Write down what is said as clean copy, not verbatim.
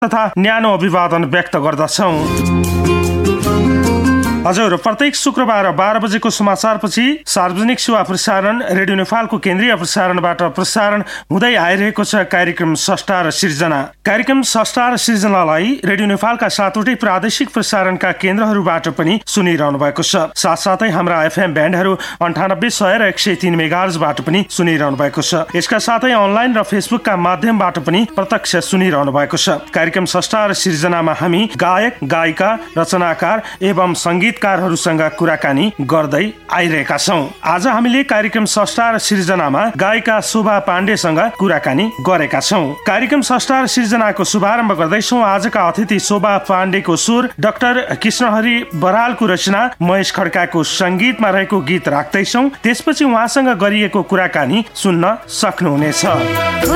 तथा न्यानो अभिवादन व्यक्त गर्दछौँ। हजुर, प्रत्येक शुक्रबार 12 बजेको समाचारपछि सार्वजनिक सेवा प्रसारण रेडियो नेपालको केन्द्रीय प्रसारणबाट प्रसारण हुँदै आइरहेको छ कार्यक्रम स्रष्टा र सिर्जना। कार्यक्रम स्रष्टा र सिर्जनालाई रेडियो नेपालका 7वटै प्रादेशिक प्रसारणका केन्द्रहरूबाट पनि सुनिरहनु भएको छ। साथसाथै हाम्रा एफएम ब्यान्डहरू 98.100 र 103 मेगाहर्जबाट पनि सुनिरहनु भएको छ। यसका साथै अनलाइन र फेसबुकका माध्यमबाट पनि प्रत्यक्ष सुनिरहनु भएको छ। कार्यक्रम स्रष्टा र सिर्जनामा हामी गायक, गायिका, रचनाकार एवं संगीतकारहरूसँग कुराकानी गर्दै आइरहेका छौँ। आज हामीले कार्यक्रम स्रष्टा र सिर्जनामा गायिका शोभा पाण्डेसँग कुराकानी गरेका छौँ। कार्यक्रम स्रष्टा र सिर्जनाको शुभारम्भ गर्दैछौँ। आजका अतिथि शोभा पाण्डेको स्वर डाक्टर कृष्णहरि बरालको रचना, महेश खड्काको संगीतमा रहेको गीत राख्दैछौँ। त्यसपछि उहाँसँग गरिएको कुराकानी सुन्न सक्नुहुनेछ।